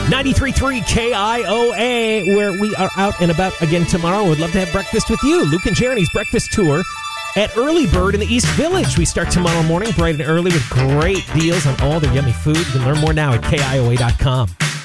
93.3 KIOA, where we are out and about again tomorrow. Would love to have breakfast with you. Luke and Jeremy's breakfast tour at Early Bird in the East Village. We start tomorrow morning bright and early with great deals on all their yummy food. You can learn more now at KIOA.com.